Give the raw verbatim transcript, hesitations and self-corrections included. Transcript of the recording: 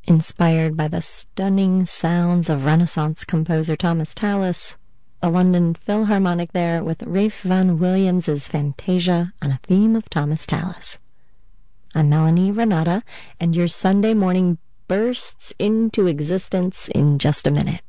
Inspired by the stunning sounds of Renaissance composer Thomas Tallis, the London Philharmonic there with Ralph Vaughan Williams' Fantasia on a theme of Thomas Tallis. I'm Melanie Renata, and your Sunday morning bursts into existence in just a minute.